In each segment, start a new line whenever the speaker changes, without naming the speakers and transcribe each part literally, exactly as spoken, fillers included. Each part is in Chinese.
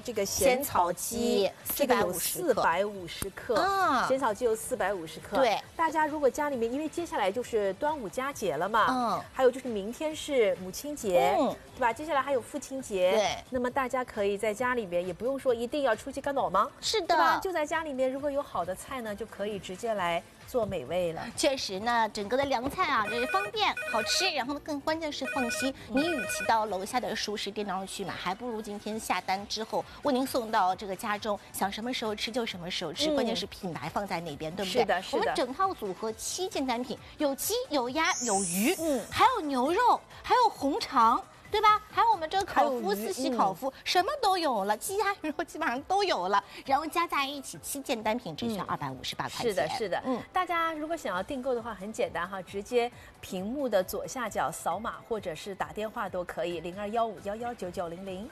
这个咸草鸡，这个有四百五十克啊，咸草鸡有四百五十克。对，大家如果家里面，因为接下来就是端午佳节了嘛，嗯，还有就是明天是母亲节，嗯，对吧？接下来还有父亲节，对，那么大家可以在家里面，也不用说一定要出去干脑忙，是的，对吧？就在家里面，如果有好的菜呢，就可以直接来做美味了。
确实呢，整个的凉菜啊，这方便好吃，然后呢，更关键是放心。你与其到楼下的熟食店当中去买，还不如今天下单之后为您送到这个家中，想什么时候吃就什么时候吃。嗯、关键是品牌放在那边，对不对？
是的，是的。
我们整套组合七件单品，有鸡、有鸭、有鱼，嗯，还有牛肉，还有红肠。对吧？还有我们这个烤麸、四喜烤麸，什么都有了，鸡鸭鱼肉基本上都有了，然后加在一起七件单品只需要二百五十八块钱。
是的，是的，嗯，大家如果想要订购的话，很简单哈，直接屏幕的左下角扫码，或者是打电话都可以，零二幺五幺幺九九零零。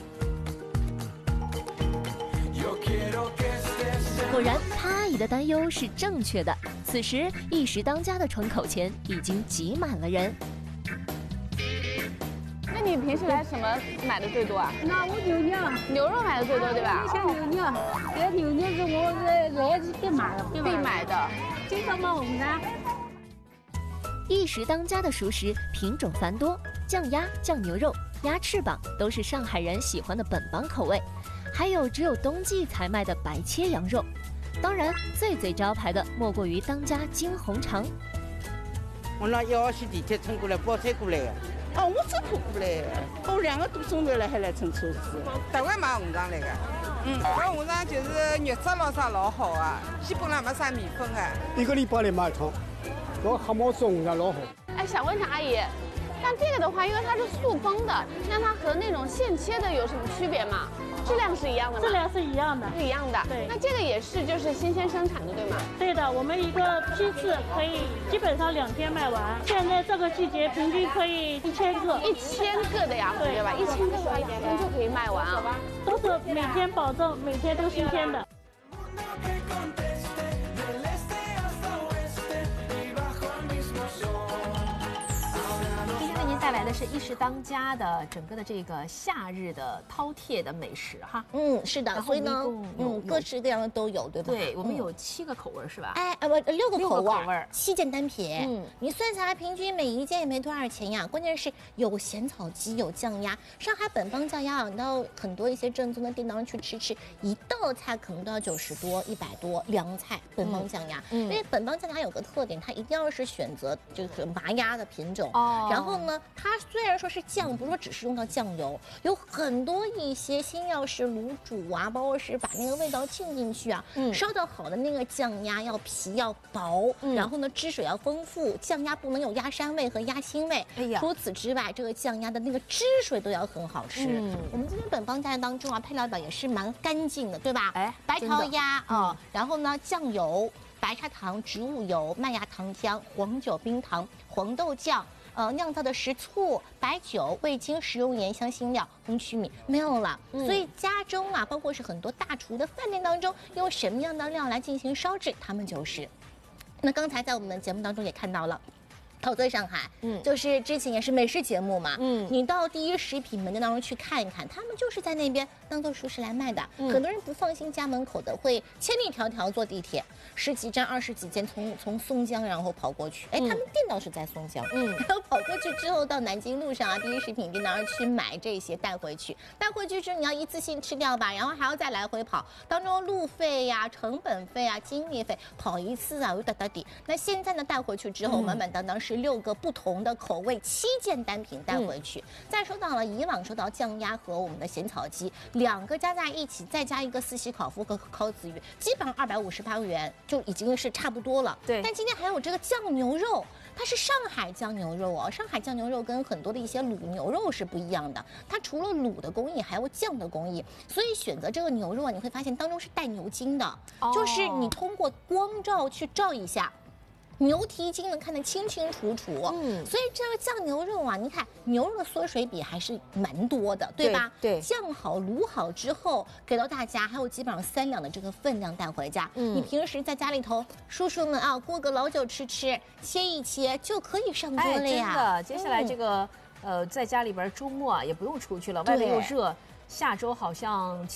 果然，他阿姨的担忧是正确的。此时，一时当家的窗口前已经挤满了人。
那你平时来什么买的最多啊？
那我牛肉，
牛肉买的最多，对吧？
像牛肉，这牛肉是我来来必买的，
必买的，
经常买红烧。
一时当家的熟食品种繁多，酱鸭、酱牛肉、鸭翅膀都是上海人喜欢的本帮口味，还有只有冬季才卖的白切羊肉。当然，最最招牌的莫过于当家金红肠。
我那一号线地铁乘过来，包车过来的。哦，我车拖过来，我两个多钟头了还来乘车子。
台湾买红肠来的，嗯，搿红肠就是肉质老啥老好啊，基本上没啥米粉啊。
一个礼拜来买一趟，我黑毛做红肠老好。
哎，想问一下阿姨，像这个的话，因为它是速封的，那它和那种现切的有什么区别吗？质量是一样的吗？
质量是一样的，
是一样的。对，那这个也是就是新鲜生产的，对吗？
对的，我们一个批次可以基本上两天卖完。现在这个季节平均可以一千个，
一千个的呀，对吧？一千个的话，一天就可以卖完啊。
都是每天保证每天都新鲜的。
带来的是一时当家的整个的这个夏日的饕餮的美食哈。
嗯，是的，所以呢，嗯，各式各样的都有，对吧？
对，我们有七个口味是吧？
哎，呃不，六个口味，七件单品。嗯，你算下来平均每一件也没多少钱呀。关键是有咸草鸡，有酱鸭，上海本帮酱鸭，你到很多一些正宗的店当中去吃吃，一道菜可能都要九十多、一百多，凉菜本帮酱鸭。嗯，因为本帮酱鸭有个特点，它一定要是选择就是麻鸭的品种。哦，然后呢？它虽然说是酱，不是说只是用到酱油，有很多一些先要是卤煮啊，包括是把那个味道浸进去啊，嗯，烧的好的那个酱鸭要皮要薄，嗯，然后呢汁水要丰富，酱鸭不能有鸭膻味和鸭腥味。哎呀，除此之外，这个酱鸭的那个汁水都要很好吃。嗯，我们今天本帮酱鸭当中啊，配料表也是蛮干净的，对吧？哎，白桃鸭啊，嗯，然后呢酱油、白砂糖、植物油、麦芽糖浆、黄酒、冰糖、黄豆酱。呃，酿造的食醋、白酒、味精、食用盐、香辛料、红曲米没有了，嗯、所以家中啊，包括是很多大厨的饭店当中，用什么样的料来进行烧制，他们就是。那刚才在我们的节目当中也看到了。陶醉上海，嗯，就是之前也是美食节目嘛，嗯，你到第一食品门店当中去看一看，他们就是在那边当做熟食来卖的。嗯、很多人不放心家门口的，会千里迢迢坐地铁，十几站、二十几间，从从松江然后跑过去。哎，他们店倒是在松江，嗯，然后跑过去之后到南京路上啊，第一食品店当中去买这些带回去，带回去之后你要一次性吃掉吧，然后还要再来回跑，当中路费呀、成本费啊、精力费，跑一次啊，有哒哒底。那现在呢，带回去之后，满满当当是六个不同的口味，七件单品带回去。嗯、再说到了以往说到酱鸭和我们的咸草鸡，两个加在一起，再加一个四喜烤麸和烤子鱼，基本上二百五十八元就已经是差不多了。对。但今天还有这个酱牛肉，它是上海酱牛肉哦。上海酱牛肉跟很多的一些卤牛肉是不一样的，它除了卤的工艺，还有酱的工艺。所以选择这个牛肉啊，你会发现当中是带牛筋的，哦、就是你通过光照去照一下。牛蹄筋能看得清清楚楚，嗯，所以这个酱牛肉啊，你看牛肉的缩水比还是蛮多的，对吧？对，对酱好卤好之后给到大家，还有基本上三两的这个分量带回家。嗯，你平时在家里头，叔叔们啊，过个老酒吃吃，切一切就可以上桌了呀。
哎、真的，接下来这个、嗯、呃，在家里边周末啊也不用出去了，外面又热，下周好像。